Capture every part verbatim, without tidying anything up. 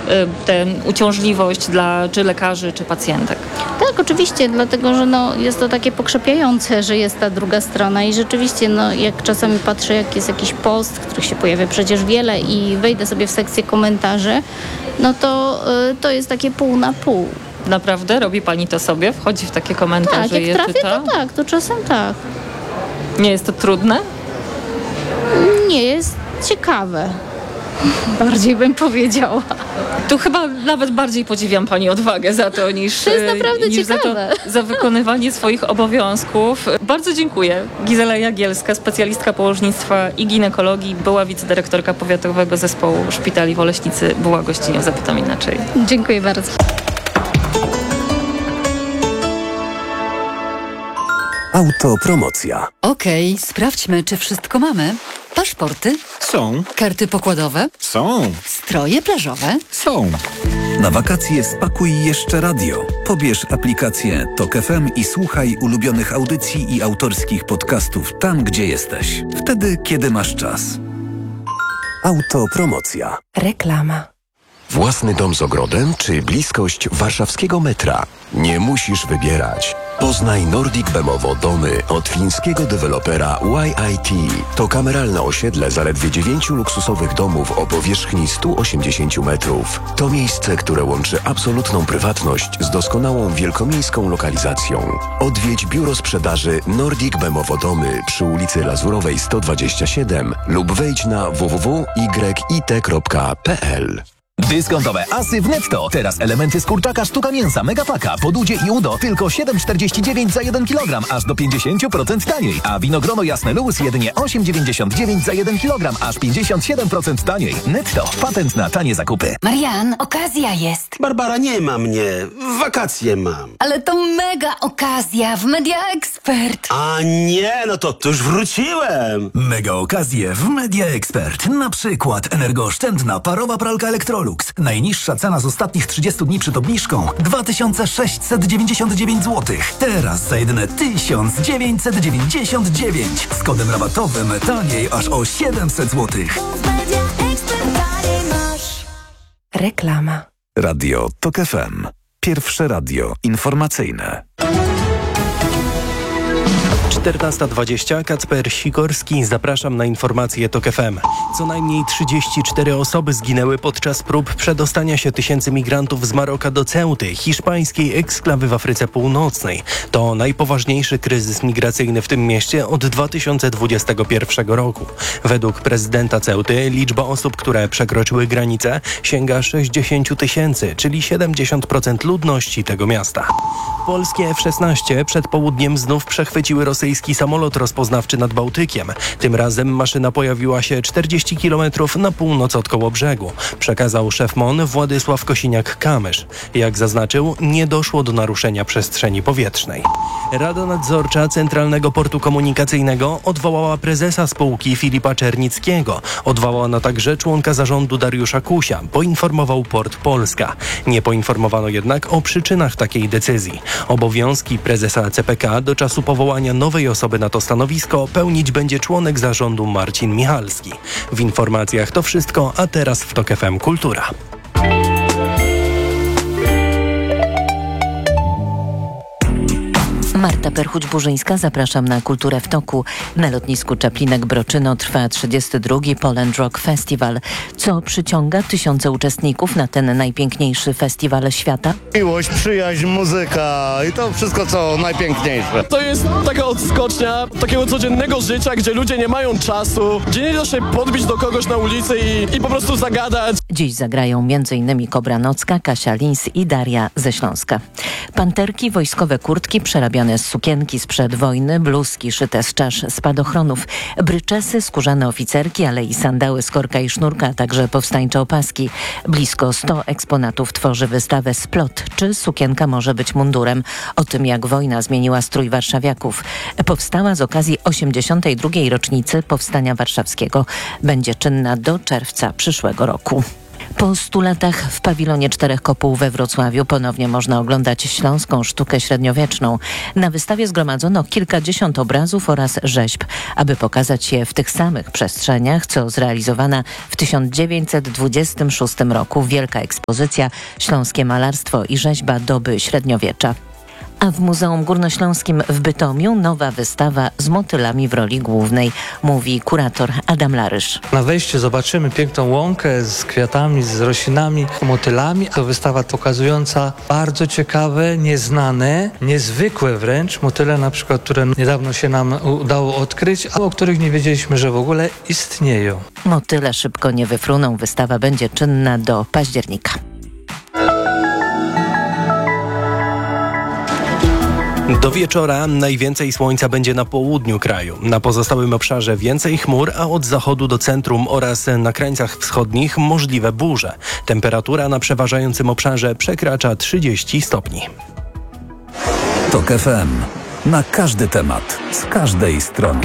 tę uciążliwość dla czy lekarzy, czy pacjentek. Tak, oczywiście, dlatego, że no, jest to takie pokrzepiające, że jest ta druga strona i rzeczywiście, no, jak czasami patrzę, jak jest jakiś post, których się pojawia przecież wiele i wejdę sobie w sekcję komentarzy, no to, y, to jest takie pół na pół. Naprawdę? Robi pani to sobie? Wchodzi w takie komentarze tak, i je jak trafię, czyta? to tak, to czasem tak. Nie jest to trudne? Nie, jest ciekawe. Bardziej bym powiedziała. Tu chyba nawet bardziej podziwiam pani odwagę za to, niż, to jest naprawdę niż za, to, za wykonywanie swoich obowiązków. Bardzo dziękuję. Gizela Jagielska, specjalistka położnictwa i ginekologii, była wicedyrektorka powiatowego zespołu szpitali w Oleśnicy, była gościnią Zapytam Inaczej. Dziękuję bardzo. Autopromocja. Okej, okay, sprawdźmy, czy wszystko mamy. Paszporty? Są. Karty pokładowe? Są. Stroje plażowe? Są. Na wakacje spakuj jeszcze radio. Pobierz aplikację Tok F M i słuchaj ulubionych audycji i autorskich podcastów tam, gdzie jesteś. Wtedy, kiedy masz czas. Autopromocja. Reklama. Własny dom z ogrodem czy bliskość warszawskiego metra? Nie musisz wybierać. Poznaj Nordic Bemowo domy od fińskiego dewelopera Y I T. To kameralne osiedle zaledwie dziewięciu luksusowych domów o powierzchni stu osiemdziesięciu metrów. To miejsce, które łączy absolutną prywatność z doskonałą wielkomiejską lokalizacją. Odwiedź biuro sprzedaży Nordic Bemowo domy przy ulicy Lazurowej sto dwadzieścia siedem lub wejdź na w w w kropka y i t kropka p l. Dyskontowe asy w Netto. Teraz elementy z kurczaka sztuka mięsa Megapaka, Podudzie i Udo tylko siedem czterdzieści dziewięć za jeden kilogram, aż do pięćdziesiąt procent taniej. A winogrono jasne Lewis jedynie osiem dziewięćdziesiąt dziewięć za jeden kilogram, aż pięćdziesiąt siedem procent taniej. Netto. Patent na tanie zakupy. Marian, okazja jest. Barbara, nie ma mnie. Wakacje mam. Ale to mega okazja w Media Expert. A nie, no to, to już wróciłem. Mega okazje w Media Expert. Na przykład energooszczędna parowa pralka Electrolux. Najniższa cena z ostatnich trzydziestu dni przed obniżką dwa tysiące sześćset dziewięćdziesiąt dziewięć złotych. Teraz za jedyne tysiąc dziewięćset dziewięćdziesiąt dziewięć. Z kodem rabatowym taniej aż o siedemset złotych. Reklama. Radio Tok F M. Pierwsze radio informacyjne. czternasta dwadzieścia, Kacper Sikorski, zapraszam na informacje Tok F M. Co najmniej trzydzieści cztery osoby zginęły podczas prób przedostania się tysięcy migrantów z Maroka do Ceuty, hiszpańskiej eksklawy w Afryce Północnej. To najpoważniejszy kryzys migracyjny w tym mieście od dwa tysiące dwudziestego pierwszego roku. Według prezydenta Ceuty liczba osób, które przekroczyły granicę, sięga sześćdziesiąt tysięcy, czyli siedemdziesiąt procent ludności tego miasta. Polskie F szesnaście przed południem znów przechwyciły rosyjski samolot rozpoznawczy nad Bałtykiem. Tym razem maszyna pojawiła się czterdzieści kilometrów na północ od Kołobrzegu, przekazał szef M O N Władysław Kosiniak-Kamysz. Jak zaznaczył, nie doszło do naruszenia przestrzeni powietrznej. Rada Nadzorcza Centralnego Portu Komunikacyjnego odwołała prezesa spółki Filipa Czernickiego. Odwołano także członka zarządu Dariusza Kusia, poinformował Port Polska. Nie poinformowano jednak o przyczynach takiej decyzji. Obowiązki prezesa C P K do czasu powołania nowej osoby na to stanowisko pełnić będzie członek zarządu Marcin Michalski. W informacjach to wszystko, a teraz w Tok F M Kultura. Marta Perchuć-Burzyńska, zapraszam na Kulturę w Toku. Na lotnisku Czaplinek-Broczyno trwa trzydziesty drugi Poland Rock Festival, co przyciąga tysiące uczestników na ten najpiękniejszy festiwal świata. Miłość, przyjaźń, muzyka i to wszystko, co najpiękniejsze. To jest taka odskocznia takiego codziennego życia, gdzie ludzie nie mają czasu, gdzie nie da się podbić do kogoś na ulicy i, i po prostu zagadać. Dziś zagrają m.in. Kobra Nocka, Kasia Lins i Daria ze Śląska. Panterki, wojskowe kurtki przerabiane z sukienki sprzed wojny, bluzki szyte z czasz spadochronów, bryczesy, skórzane oficerki, ale i sandały z korka i sznurka, a także powstańcze opaski. Blisko sto eksponatów tworzy wystawę Splot, czy sukienka może być mundurem. O tym, jak wojna zmieniła strój warszawiaków. Powstała z okazji osiemdziesiątej drugiej rocznicy Powstania Warszawskiego. Będzie czynna do czerwca przyszłego roku. Po stu latach w pawilonie Czterech Kopuł we Wrocławiu ponownie można oglądać śląską sztukę średniowieczną. Na wystawie zgromadzono kilkadziesiąt obrazów oraz rzeźb, aby pokazać je w tych samych przestrzeniach, co zrealizowana w tysiąc dziewięćset dwudziestym szóstym roku wielka ekspozycja Śląskie malarstwo i rzeźba doby średniowiecza. A w Muzeum Górnośląskim w Bytomiu nowa wystawa z motylami w roli głównej, mówi kurator Adam Larysz. Na wejściu zobaczymy piękną łąkę z kwiatami, z roślinami, motylami. To wystawa pokazująca bardzo ciekawe, nieznane, niezwykłe wręcz motyle, na przykład, które niedawno się nam udało odkryć, a o których nie wiedzieliśmy, że w ogóle istnieją. Motyle szybko nie wyfruną. Wystawa będzie czynna do października. Do wieczora najwięcej słońca będzie na południu kraju. Na pozostałym obszarze więcej chmur, a od zachodu do centrum oraz na krańcach wschodnich możliwe burze. Temperatura na przeważającym obszarze przekracza trzydzieści stopni. Tok F M. Na każdy temat, z każdej strony.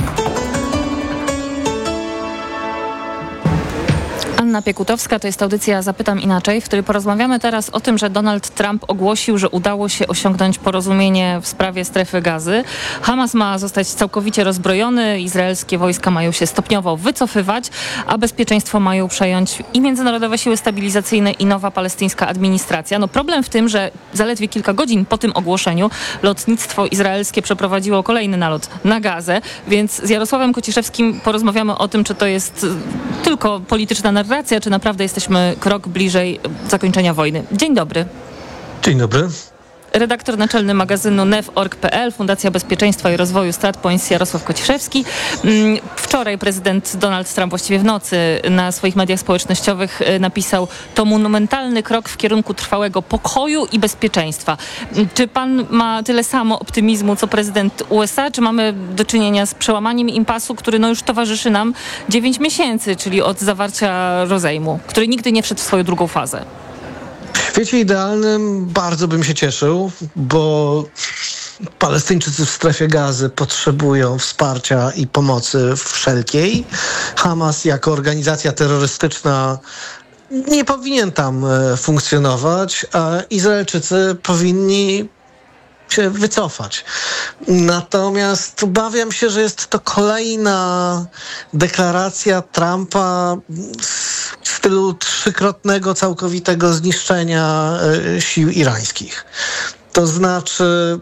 Anna Piekutowska, to jest audycja Zapytam Inaczej, w której porozmawiamy teraz o tym, że Donald Trump ogłosił, że udało się osiągnąć porozumienie w sprawie strefy Gazy. Hamas ma zostać całkowicie rozbrojony, izraelskie wojska mają się stopniowo wycofywać, a bezpieczeństwo mają przejąć i międzynarodowe siły stabilizacyjne i nowa palestyńska administracja. No problem w tym, że zaledwie kilka godzin po tym ogłoszeniu lotnictwo izraelskie przeprowadziło kolejny nalot na Gazę, więc z Jarosławem Kociszewskim porozmawiamy o tym, czy to jest tylko polityczna narracja, czy naprawdę jesteśmy krok bliżej zakończenia wojny. Dzień dobry. Dzień dobry. Redaktor naczelny magazynu N E F kropka org kropka p l, Fundacja Bezpieczeństwa i Rozwoju StratPoints Jarosław Kociszewski. Wczoraj prezydent Donald Trump, właściwie w nocy, na swoich mediach społecznościowych napisał: to monumentalny krok w kierunku trwałego pokoju i bezpieczeństwa. Czy pan ma tyle samo optymizmu, co prezydent U S A, czy mamy do czynienia z przełamaniem impasu, który no już towarzyszy nam dziewięć miesięcy, czyli od zawarcia rozejmu, który nigdy nie wszedł w swoją drugą fazę? W świecie idealnym bardzo bym się cieszył, bo Palestyńczycy w strefie Gazy potrzebują wsparcia i pomocy wszelkiej. Hamas jako organizacja terrorystyczna nie powinien tam funkcjonować, a Izraelczycy powinni się wycofać. Natomiast obawiam się, że jest to kolejna deklaracja Trumpa w stylu trzykrotnego, całkowitego zniszczenia y, sił irańskich. To znaczy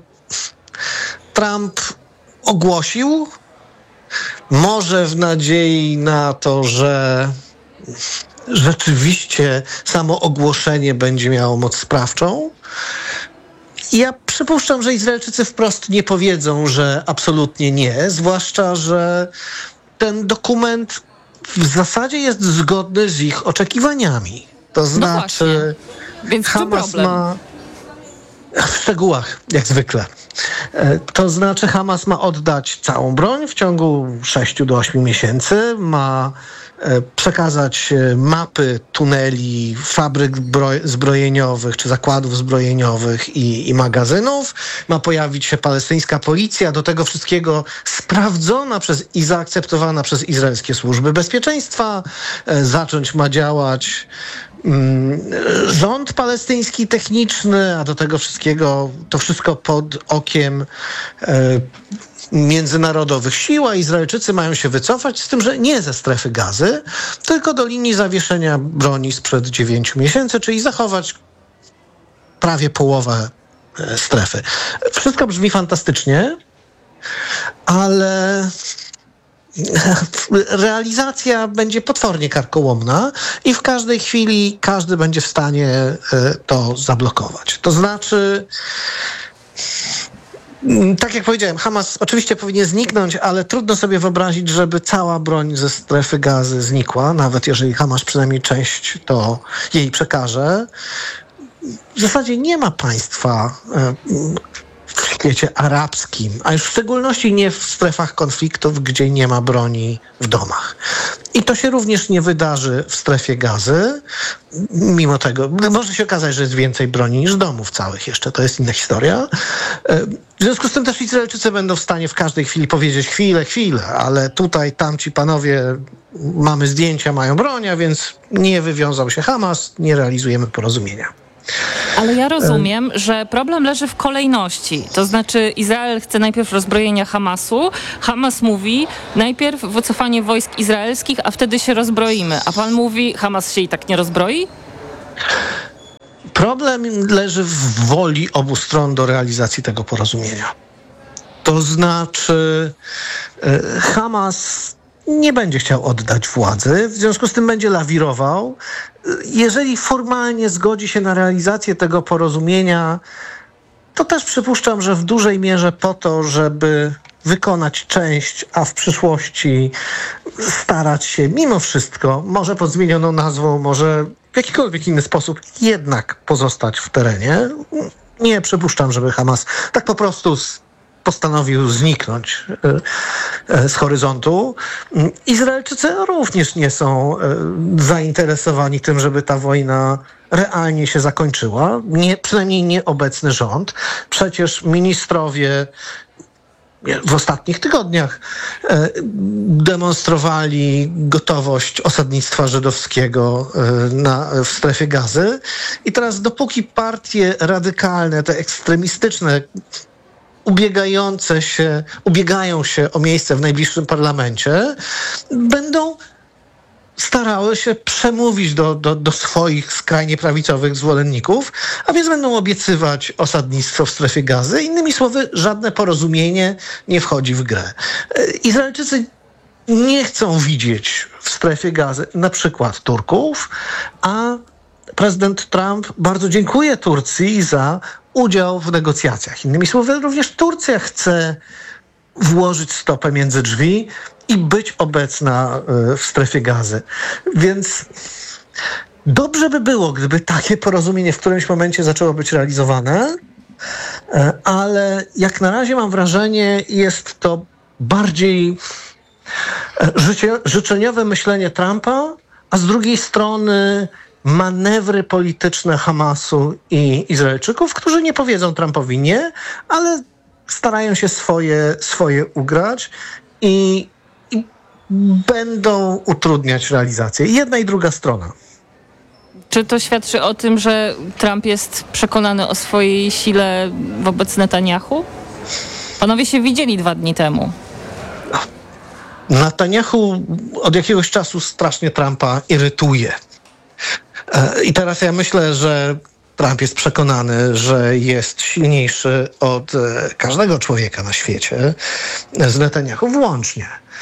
Trump ogłosił, może w nadziei na to, że rzeczywiście samo ogłoszenie będzie miało moc sprawczą. Ja przypuszczam, że Izraelczycy wprost nie powiedzą, że absolutnie nie, zwłaszcza, że ten dokument w zasadzie jest zgodny z ich oczekiwaniami. To znaczy, no Więc Hamas ma... W szczegółach, jak zwykle. To znaczy, Hamas ma oddać całą broń w ciągu sześciu do ośmiu miesięcy, ma przekazać mapy tuneli, fabryk zbrojeniowych czy zakładów zbrojeniowych i, i magazynów. Ma pojawić się palestyńska policja, do tego wszystkiego sprawdzona przez i zaakceptowana przez izraelskie służby bezpieczeństwa. Zacząć ma działać mm, rząd palestyński techniczny, a do tego wszystkiego, to wszystko pod okiem e, międzynarodowych sił, a Izraelczycy mają się wycofać, z tym, że nie ze strefy Gazy, tylko do linii zawieszenia broni sprzed dziewięciu miesięcy, czyli zachować prawie połowę strefy. Wszystko brzmi fantastycznie, ale realizacja będzie potwornie karkołomna i w każdej chwili każdy będzie w stanie to zablokować. To znaczy, tak jak powiedziałem, Hamas oczywiście powinien zniknąć, ale trudno sobie wyobrazić, żeby cała broń ze strefy Gazy znikła, nawet jeżeli Hamas przynajmniej część to jej przekaże. W zasadzie nie ma państwa świecie arabskim, a już w szczególności nie w strefach konfliktów, gdzie nie ma broni w domach. I to się również nie wydarzy w strefie Gazy. Mimo tego, może się okazać, że jest więcej broni niż domów całych jeszcze. To jest inna historia. W związku z tym też Izraelczycy będą w stanie w każdej chwili powiedzieć chwilę, chwilę, ale tutaj tamci panowie, mamy zdjęcia, mają broń, a więc nie wywiązał się Hamas, nie realizujemy porozumienia. Ale ja rozumiem, że problem leży w kolejności. To znaczy Izrael chce najpierw rozbrojenia Hamasu. Hamas mówi najpierw wycofanie wojsk izraelskich, a wtedy się rozbroimy. A pan mówi, Hamas się i tak nie rozbroi? Problem leży w woli obu stron do realizacji tego porozumienia. To znaczy Hamas nie będzie chciał oddać władzy, w związku z tym będzie lawirował. Jeżeli formalnie zgodzi się na realizację tego porozumienia, to też przypuszczam, że w dużej mierze po to, żeby wykonać część, a w przyszłości starać się mimo wszystko, może pod zmienioną nazwą, może w jakikolwiek inny sposób jednak pozostać w terenie. Nie przypuszczam, żeby Hamas tak po prostu postanowił zniknąć z horyzontu. Izraelczycy również nie są zainteresowani tym, żeby ta wojna realnie się zakończyła. Nie, przynajmniej nie obecny rząd. Przecież ministrowie w ostatnich tygodniach demonstrowali gotowość osadnictwa żydowskiego na, w strefie Gazy. I teraz dopóki partie radykalne, te ekstremistyczne, ubiegające się, ubiegają się o miejsce w najbliższym parlamencie, będą starały się przemówić do, do, do swoich skrajnie prawicowych zwolenników, a więc będą obiecywać osadnictwo w strefie Gazy. Innymi słowy, żadne porozumienie nie wchodzi w grę. Izraelczycy nie chcą widzieć w strefie Gazy na przykład Turków, a prezydent Trump bardzo dziękuje Turcji za udział w negocjacjach. Innymi słowy, również Turcja chce włożyć stopę między drzwi i być obecna w strefie Gazy. Więc dobrze by było, gdyby takie porozumienie w którymś momencie zaczęło być realizowane, ale jak na razie mam wrażenie, jest to bardziej życie, życzeniowe myślenie Trumpa, a z drugiej strony manewry polityczne Hamasu i Izraelczyków, którzy nie powiedzą Trumpowi nie, ale starają się swoje, swoje ugrać i, i będą utrudniać realizację. I jedna i druga strona. Czy to świadczy o tym, że Trump jest przekonany o swojej sile wobec Netanyahu? Panowie się widzieli dwa dni temu. Netanyahu od jakiegoś czasu strasznie Trumpa irytuje. I teraz ja myślę, że Trump jest przekonany, że jest silniejszy od każdego człowieka na świecie, z Netanyahu włącznie.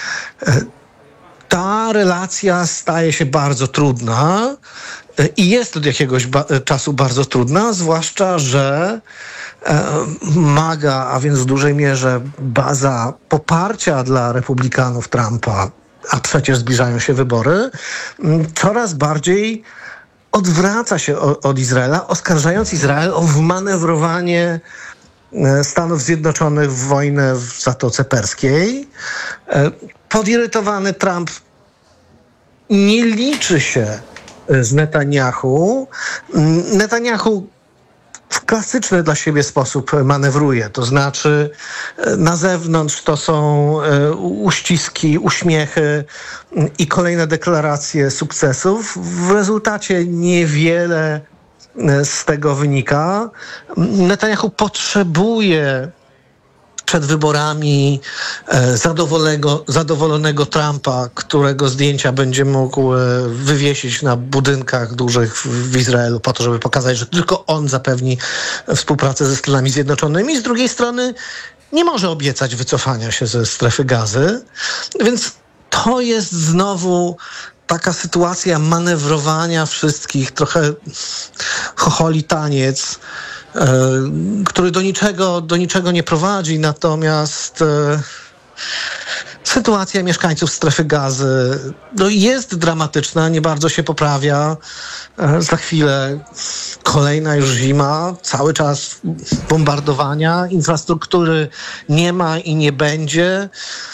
Ta relacja staje się bardzo trudna i jest od jakiegoś ba- czasu bardzo trudna, zwłaszcza, że MAGA, a więc w dużej mierze baza poparcia dla republikanów Trumpa, a przecież zbliżają się wybory, coraz bardziej odwraca się od Izraela, oskarżając Izrael o wmanewrowanie Stanów Zjednoczonych w wojnę w Zatoce Perskiej. Podirytowany Trump nie liczy się z Netanyahu. Netanyahu w klasyczny dla siebie sposób manewruje. To znaczy na zewnątrz to są uściski, uśmiechy i kolejne deklaracje sukcesów. W rezultacie niewiele z tego wynika. Netanyahu potrzebuje przed wyborami zadowolonego, zadowolonego Trumpa, którego zdjęcia będzie mógł wywiesić na budynkach dużych w Izraelu po to, żeby pokazać, że tylko on zapewni współpracę ze Stanami Zjednoczonymi. Z drugiej strony nie może obiecać wycofania się ze strefy Gazy, więc to jest znowu taka sytuacja manewrowania wszystkich, trochę chocholi taniec, który do niczego, do niczego nie prowadzi, natomiast e, sytuacja mieszkańców strefy Gazy no, jest dramatyczna, nie bardzo się poprawia. E, za chwilę kolejna już zima, cały czas bombardowania, infrastruktury nie ma i nie będzie,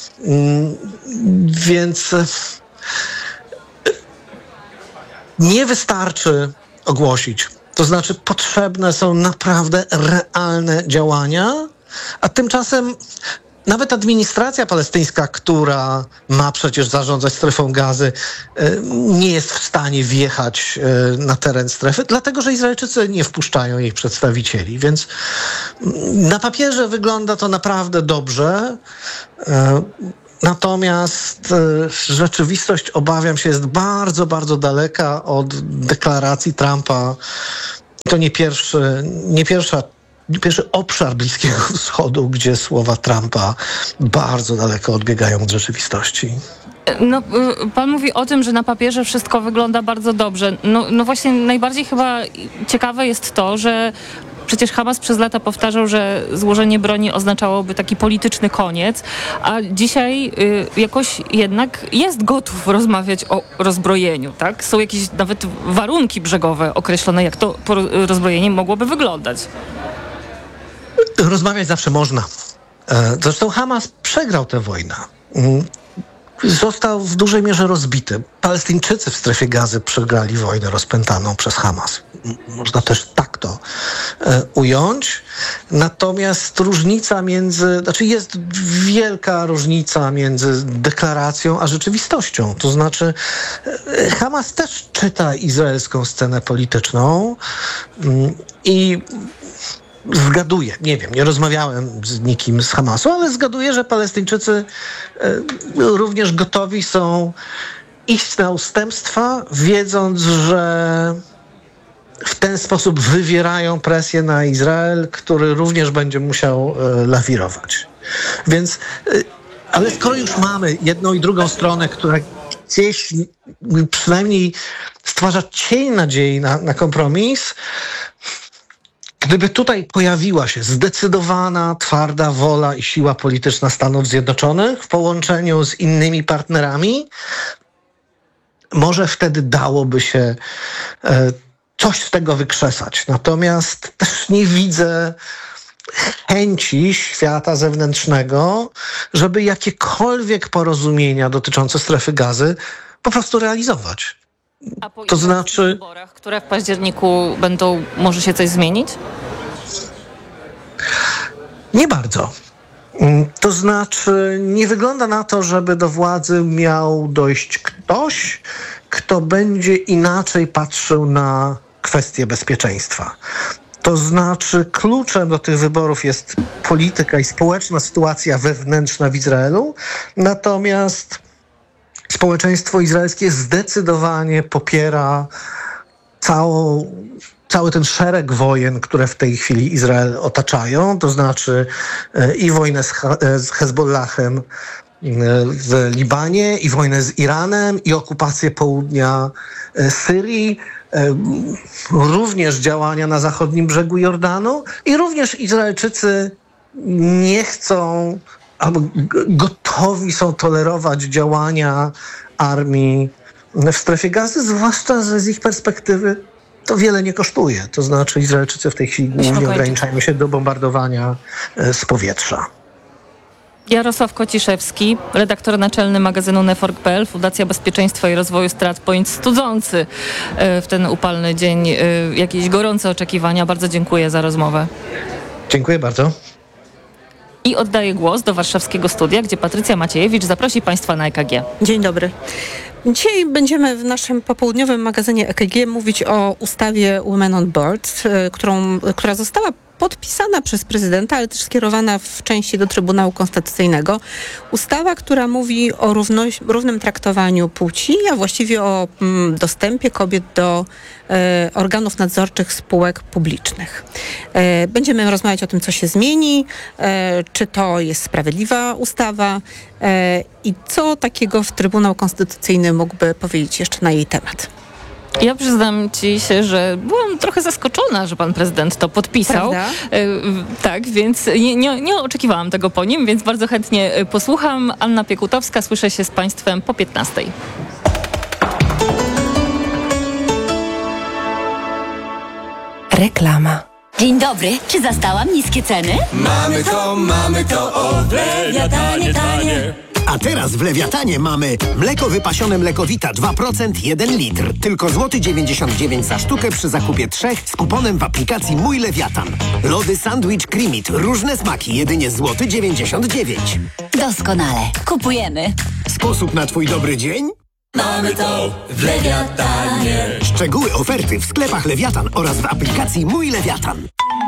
więc nie wystarczy ogłosić. To znaczy potrzebne są naprawdę realne działania, a tymczasem nawet administracja palestyńska, która ma przecież zarządzać strefą Gazy, nie jest w stanie wjechać na teren strefy, dlatego że Izraelczycy nie wpuszczają jej przedstawicieli. Więc na papierze wygląda to naprawdę dobrze. Natomiast rzeczywistość, obawiam się, jest bardzo, bardzo daleka od deklaracji Trumpa. To nie pierwszy, nie pierwsza Pierwszy obszar Bliskiego Wschodu, gdzie słowa Trumpa bardzo daleko odbiegają od rzeczywistości. No, pan mówi o tym, że na papierze wszystko wygląda bardzo dobrze. No, no właśnie najbardziej chyba ciekawe jest to, że przecież Hamas przez lata powtarzał, że złożenie broni oznaczałoby taki polityczny koniec, a dzisiaj y, jakoś jednak jest gotów rozmawiać o rozbrojeniu, tak? Są jakieś nawet warunki brzegowe określone, jak to rozbrojenie mogłoby wyglądać. Rozmawiać zawsze można. Zresztą Hamas przegrał tę wojnę. Został w dużej mierze rozbity. Palestyńczycy w strefie Gazy przegrali wojnę rozpętaną przez Hamas. Można też tak to ująć. Natomiast różnica między, znaczy jest wielka różnica między deklaracją a rzeczywistością. To znaczy Hamas też czyta izraelską scenę polityczną i zgaduję, nie wiem, nie rozmawiałem z nikim z Hamasu, ale zgaduję, że Palestyńczycy również gotowi są iść na ustępstwa, wiedząc, że w ten sposób wywierają presję na Izrael, który również będzie musiał lawirować. Więc, ale skoro już mamy jedną i drugą stronę, która gdzieś przynajmniej stwarza cień nadziei na, na kompromis, gdyby tutaj pojawiła się zdecydowana, twarda wola i siła polityczna Stanów Zjednoczonych w połączeniu z innymi partnerami, może wtedy dałoby się e, coś z tego wykrzesać. Natomiast też nie widzę chęci świata zewnętrznego, żeby jakiekolwiek porozumienia dotyczące strefy Gazy po prostu realizować. A po to znaczy wyborach, które w październiku będą, może się coś zmienić? Nie bardzo. To znaczy nie wygląda na to, żeby do władzy miał dojść ktoś, kto będzie inaczej patrzył na kwestie bezpieczeństwa. To znaczy kluczem do tych wyborów jest polityka i społeczna sytuacja wewnętrzna w Izraelu, natomiast społeczeństwo izraelskie zdecydowanie popiera całą, cały ten szereg wojen, które w tej chwili Izrael otaczają, to znaczy i wojnę z, z Hezbollahem w Libanie, i wojnę z Iranem, i okupację południa Syrii, również działania na zachodnim brzegu Jordanu, i również Izraelczycy nie chcą albo gotowi są tolerować działania armii w strefie Gazy, zwłaszcza, że z ich perspektywy to wiele nie kosztuje. To znaczy Izraelczycy w tej chwili głównie ograniczają się do bombardowania z powietrza. Jarosław Kociszewski, redaktor naczelny magazynu Nefork kropka pe el, Fundacja Bezpieczeństwa i Rozwoju StratPoint, studzący w ten upalny dzień jakieś gorące oczekiwania. Bardzo dziękuję za rozmowę. Dziękuję bardzo. I oddaję głos do warszawskiego studia, gdzie Patrycja Maciejewicz zaprosi Państwa na E K G. Dzień dobry. Dzisiaj będziemy w naszym popołudniowym magazynie E K G mówić o ustawie Women on Board, którą, która została podpisana przez prezydenta, ale też skierowana w części do Trybunału Konstytucyjnego. Ustawa, która mówi o równość, równym traktowaniu płci, a właściwie o mm, dostępie kobiet do e, organów nadzorczych spółek publicznych. E, będziemy rozmawiać o tym, co się zmieni, e, czy to jest sprawiedliwa ustawa e, i co takiego w Trybunał Konstytucyjny mógłby powiedzieć jeszcze na jej temat. Ja przyznam ci się, że byłam trochę zaskoczona, że pan prezydent to podpisał. Prawda? Tak, więc nie, nie, nie oczekiwałam tego po nim, więc bardzo chętnie posłucham. Anna Piekutowska, słyszę się z państwem po piętnastej. Reklama. Dzień dobry, czy zastałam niskie ceny? Mamy to, mamy to, o Lewiatanie tanie. A teraz w Lewiatanie mamy mleko wypasione Mlekowita dwa procent jeden litr. Tylko złoty dziewięćdziesiąt dziewięć za sztukę przy zakupie trzech z kuponem w aplikacji Mój Lewiatan. Lody Sandwich Creamit. Różne smaki. Jedynie złoty dziewięćdziesiąt dziewięć. Doskonale. Kupujemy. Sposób na twój dobry dzień? Mamy to w Lewiatanie. Szczegóły oferty w sklepach Lewiatan oraz w aplikacji Mój Lewiatan.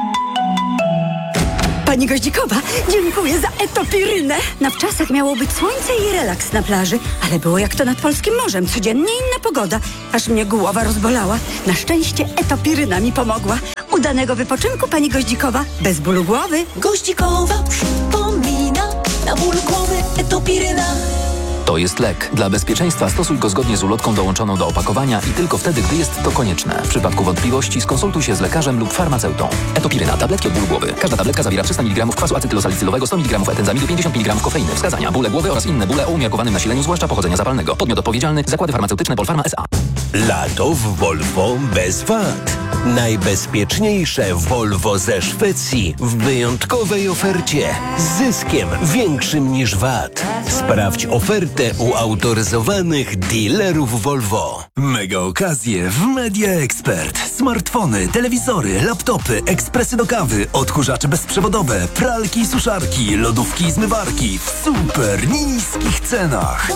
Pani Goździkowa, dziękuję za etopirynę. Na wczasach miało być słońce i relaks na plaży, ale było jak to nad polskim morzem. Codziennie inna pogoda. Aż mnie głowa rozbolała. Na szczęście etopiryna mi pomogła. Udanego wypoczynku, pani Goździkowa. Bez bólu głowy. Goździkowa przypomina. Na ból głowy etopiryna. To jest lek. Dla bezpieczeństwa stosuj go zgodnie z ulotką dołączoną do opakowania i tylko wtedy, gdy jest to konieczne. W przypadku wątpliwości skonsultuj się z lekarzem lub farmaceutą. Etopiryna. Tabletki od bólu głowy. Każda tabletka zawiera trzysta miligramów kwasu acetylosalicylowego, sto miligramów etenzamidu, pięćdziesiąt miligramów kofeiny. Wskazania: bóle głowy oraz inne bóle o umiarkowanym nasileniu, zwłaszcza pochodzenia zapalnego. Podmiot odpowiedzialny: Zakłady Farmaceutyczne Polpharma S A. Lato w Volvo bez wad. Najbezpieczniejsze Volvo ze Szwecji w wyjątkowej ofercie z zyskiem większym niż V A T. Sprawdź ofertę u autoryzowanych dealerów Volvo. Mega okazje w Media Expert. Smartfony, telewizory, laptopy, ekspresy do kawy, odkurzacze bezprzewodowe, pralki i suszarki, lodówki i zmywarki w super niskich cenach.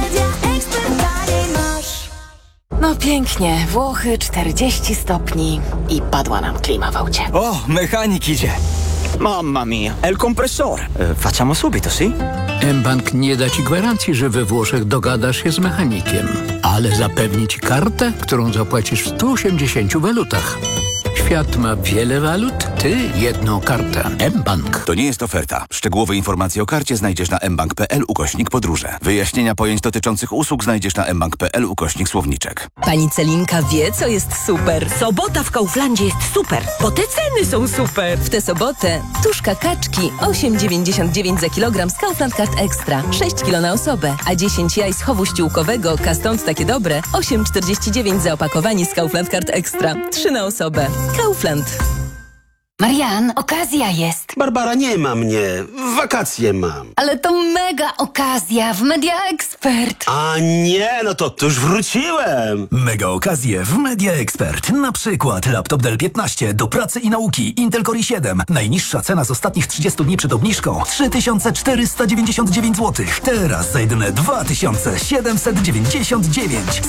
No pięknie, Włochy czterdzieści stopni i padła nam klima w aucie. Oh, mechanik idzie. Mamma mia, è il compressore. E, facciamo subito, sì? mBank nie da ci gwarancji, że we Włoszech dogadasz się z mechanikiem, ale zapewni ci kartę, którą zapłacisz w stu osiemdziesięciu walutach. Świat ma wiele walut, ty jedną kartę. mBank. To nie jest oferta. Szczegółowe informacje o karcie znajdziesz na mbank.pl ukośnik podróże. Wyjaśnienia pojęć dotyczących usług znajdziesz na mbank.pl ukośnik słowniczek. Pani Celinka wie, co jest super. Sobota w Kauflandzie jest super, bo te ceny są super. W tę sobotę tuszka kaczki osiem dziewięćdziesiąt dziewięć za kilogram z Kaufland Card Extra. sześć kilo na osobę, a dziesięć jaj z chowu ściółkowego Kastąd takie dobre osiem czterdzieści dziewięć za opakowanie z Kaufland Card Extra. trzy na osobę. Kaufland. Marian, okazja jest. Barbara, nie ma mnie. Wakacje mam. Ale to mega okazja w Media Expert. A nie, no to, to już wróciłem. Mega okazje w Media Expert. Na przykład laptop Dell piętnaście do pracy i nauki. Intel Core i siedem. Najniższa cena z ostatnich trzydziestu dni przed obniżką. trzy tysiące czterysta dziewięćdziesiąt dziewięć złotych. Teraz za jedyne dwa tysiące siedemset dziewięćdziesiąt dziewięć.